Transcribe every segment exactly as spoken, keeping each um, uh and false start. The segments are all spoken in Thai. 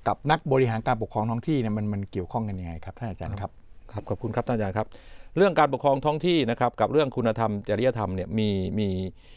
กับนักบริหารการปกครองท้องที่เนี่ยมันมันเกี่ยวข้องกันยังไงครับท่านอาจารย์ครับครับขอบคุณครับท่านอาจารย์ครับเรื่องการปกครองท้องที่นะครับกับเรื่องคุณธรรมจริยธรรมเนี่ยมีมี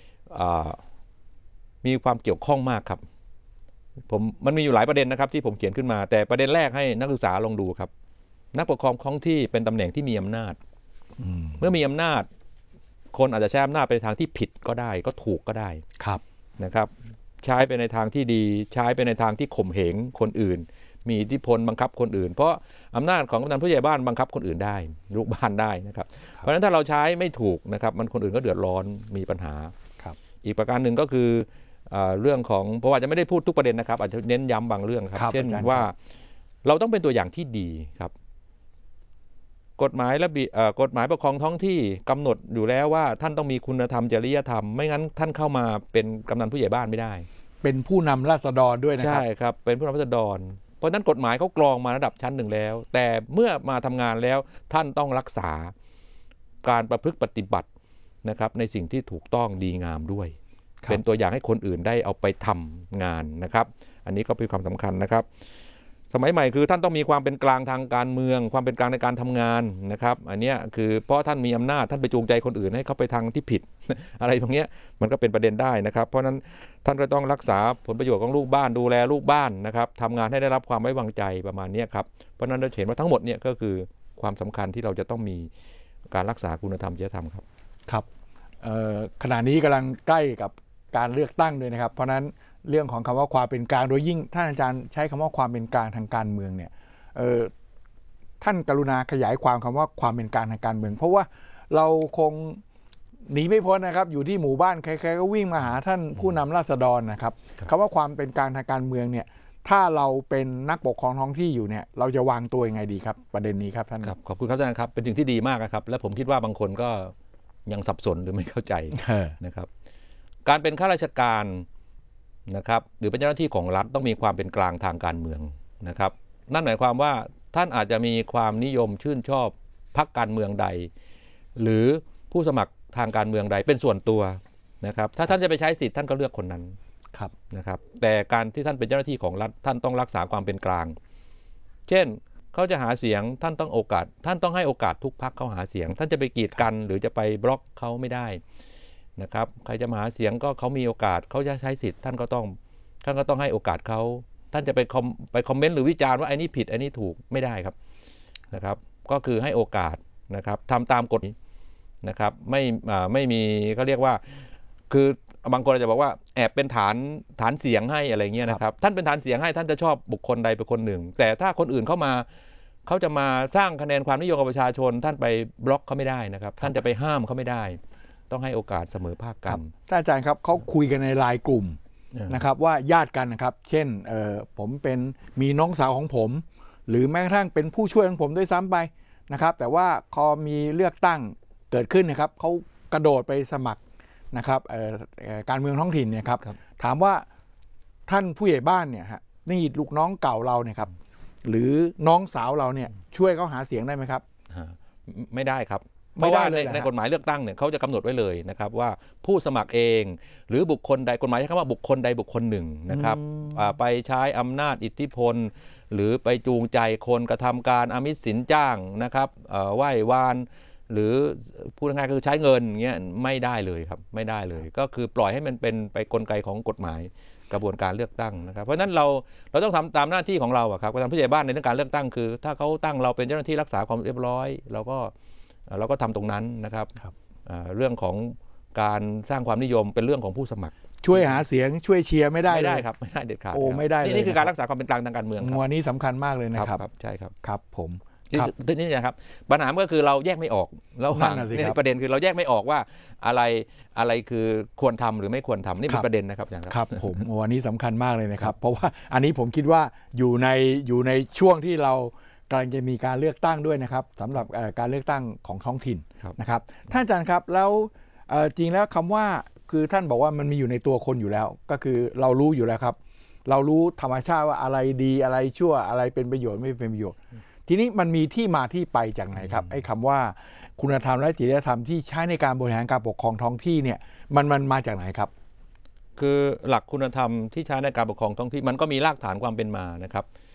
มีความเกี่ยวข้องมากครับผมมันมีอยู่หลายประเด็นนะครับที่ผมเขียนขึ้นมาแต่ประเด็นแรกให้นักศึกษาลองดูครับนักปกครองท้องที่เป็นตำแหน่งที่มีอำนาจเมื่อมีอำนาจคนอาจจะใช้อำนาจไปในทางที่ผิดก็ได้ก็ถูกก็ได้ครับนะครับใช้ไปในทางที่ดีใช้ไปในทางที่ข่มเหงคนอื่นมีอิทธิพลบังคับคนอื่นเพราะอำนาจของกำนันผู้ใหญ่บ้านบังคับคนอื่นได้ลูกบ้านได้นะครับเพราะฉะนั้นถ้าเราใช้ไม่ถูกนะครับมันคนอื่นก็เดือดร้อนมีปัญหาอีกประการหนึ่งก็คือเรื่องของเพราะว่าจะไม่ได้พูดทุกประเด็นนะครับอาจจะเน้นย้ำบางเรื่องครับเช่นว่าเราต้องเป็นตัวอย่างที่ดีครับกฎหมายระเบียบกฎหมายปกครองท้องที่กำหนดอยู่แล้วว่าท่านต้องมีคุณธรรมจริยธรรมไม่งั้นท่านเข้ามาเป็นกำนันผู้ใหญ่บ้านไม่ได้เป็นผู้นำราษฎรด้วยนะครับใช่ครับเป็นผู้นำราษฎรเพราะนั้นกฎหมายเขากรองมาระดับชั้นหนึ่งแล้วแต่เมื่อมาทำงานแล้วท่านต้องรักษาการประพฤติปฏิบัตินะครับในสิ่งที่ถูกต้องดีงามด้วยเป็นตัวอย่างให้คนอื่นได้เอาไปทำงานนะครับอันนี้ก็เป็นความสำคัญนะครับสมัยใหม่คือท่านต้องมีความเป็นกลางทางการเมืองความเป็นกลางในการทำงานนะครับอันนี้คือเพราะท่านมีอำนาจท่านไปจูงใจคนอื่นให้เขาไปทางที่ผิด อะไรพวกนี้มันก็เป็นประเด็นได้นะครับเพราะนั้นท่านก็ต้องรักษาผลประโยชน์ของลูกบ้านดูแลลูกบ้านนะครับทำงานให้ได้รับความไว้วางใจประมาณนี้ครับเพราะนั้นเราเห็นว่าทั้งหมดเนี่ยก็คือความสำคัญที่เราจะต้องมีการรักษาคุณธรรมจริยธรรมครับครับขณะนี้กำลังใกล้กับการเลือกตั้งด้วยนะครับเพราะนั้นเรื่องของคำว่าความเป็นกลางโดยยิ่งท่านอาจารย์ใช้คำว่าความเป็นกลางทางการเมืองเนี่ยท่านกรุณาขยายความคำว่าความเป็นกลางทางการเมืองเพราะว่าเราคงหนีไม่พ้นนะครับอยู่ที่หมู่บ้านใครๆก็วิ่งมาหาท่านผู้นำราษฎรนะครับคำว่าความเป็นกลางทางการเมืองเนี่ยถ้าเราเป็นนักปกครองท้องที่อยู่เนี่ยเราจะวางตัวยังไงดีครับประเด็นนี้ครับท่านครับขอบคุณครับอาจารย์ครับเป็นสิ่งที่ดีมากครับและผมคิดว่าบางคนก็ยังสับสนหรือไม่เข้าใจนะครับการเป็นข้าราชการนะครับหรือเป็นเจ้าหน้าที่ของรัฐต้องมีความเป็นกลางทางการเมืองนะครับนั่นหมายความว่าท่านอาจจะมีความนิยมชื่นชอบพรรคการเมืองใดหรือผู้สมัครทางการเมืองใดเป็นส่วนตัวนะครับถ้าท่านจะไปใช้สิทธิ์ท่านก็เลือกคนนั้นนะครับแต่การที่ท่านเป็นเจ้าหน้าที่ของรัฐท่านต้องรักษาความเป็นกลางเช่นเขาจะหาเสียงท่านต้องโอกาสท่านต้องให้โอกาสทุกพรรคเขาหาเสียงท่านจะไปกีดกันหรือจะไปบล็อกเขาไม่ได้นะครับใครจะมาหาเสียงก็เขามีโอกาสเขาจะใช้สิทธิ์ท่านก็ต้องท่านก็ต้องให้โอกาสเขาท่านจะไปคอมไปคอมเมนต์หรือวิจารณ์ว่าไอ้นี่ผิดไอ้นี่ถูกไม่ได้ครับนะครับก็คือให้โอกาสนะครับทำตามกฎนะครับไม่ไม่มีเขาเรียกว่าคือบางคนอาจจะบอกว่าแอบเป็นฐานฐานเสียงให้อะไรเงี้ยนะครับท่านเป็นฐานเสียงให้ท่านจะชอบบุคคลใดเป็นคนหนึ่งแต่ถ้าคนอื่นเข้ามาเขาจะมาสร้างคะแนนความนิยมกับประชาชนท่านไปบล็อกเขาไม่ได้นะครับท่านจะไปห้ามเขาไม่ได้ต้องให้โอกาสเสมอภาคกันท่านอาจารย์ครับเขาคุยกันในไลน์กลุ่มนะครับว่าญาติกันนะครับเช่นผมเป็นมีน้องสาวของผมหรือแม้กระทั่งเป็นผู้ช่วยของผมด้วยซ้ำไปนะครับแต่ว่าพอมีเลือกตั้งเกิดขึ้นนะครับเขากระโดดไปสมัครนะครับการเมืองท้องถิ่นเนี่ยครับถามว่าท่านผู้ใหญ่บ้านเนี่ยฮะนี่ลูกน้องเก่าเราเนี่ยครับหรือน้องสาวเราเนี่ยช่วยเขาหาเสียงได้ไหมครับไม่ได้ครับเพราะว่าในในกฎหมายเลือกตั้งเนี่ยเขาจะกำหนดไว้เลยนะครับว่าผู้สมัครเองหรือบุคคลใดกฎหมายใช้คำว่าบุคคลใดบุคคลหนึ่งนะครับไปใช้อำนาจอิทธิพลหรือไปจูงใจคนกระทำการอามิสสินจ้างนะครับไหว้วานหรือพูดง่ายๆคือใช้เงินเงี้ยไม่ได้เลยครับไม่ได้เลยก็คือปล่อยให้มันเป็นไปกลไกของกฎหมายกระบวนการเลือกตั้งนะครับเพราะฉะนั้นเราเราต้องทำตามหน้าที่ของเราครับการผู้ใหญ่บ้านในเรื่องการเลือกตั้งคือถ้าเขาตั้งเราเป็นเจ้าหน้าที่รักษาความเรียบร้อยเราก็เราก็ทำตรงนั้นนะครับเรื่องของการสร้างความนิยมเป็นเรื่องของผู้สมัครช่วยหาเสียงช่วยเชียร์ไม่ได้ไม่ได้ครับไม่ได้เด็ดขาดโอ้ไม่ได้นี่คือการรักษาความเป็นกลางทางการเมืองวันนี้สำคัญมากเลยนะครับใช่ครับครับผมนี่นะครับปัญหาก็คือเราแยกไม่ออกระหว่างนี่ประเด็นคือเราแยกไม่ออกว่าอะไรอะไรคือควรทำหรือไม่ควรทำนี่เป็นประเด็นนะครับอย่างครับผมวันนี้สำคัญมากเลยนะครับเพราะว่าอันนี้ผมคิดว่าอยู่ในอยู่ในช่วงที่เรากำลังจะมีการเลือกตั้งด้วยนะครับสำหรับการเลือกตั้งของท้องถิ่นนะครับท่านอาจารย์ครับแล้วจริงแล้วคำว่าคือท่านบอกว่ามันมีอยู่ในตัวคนอยู่แล้วก็คือเรารู้อยู่แล้วครับเรารู้ธรรมชาติว่าอะไรดีอะไรชั่วอะไรเป็นประโยชน์ไม่เป็นประโยชน์ทีนี้มันมีที่มาที่ไปจากไหนครับไอ้คำว่าคุณธรรมและจริยธรรมที่ใช้ในการบริหารการปกครองท้องที่เนี่ยมันมันมาจากไหนครับคือหลักคุณธรรมที่ใช้ในการปกครองท้องที่มันก็มีรากฐานความเป็นมานะครับ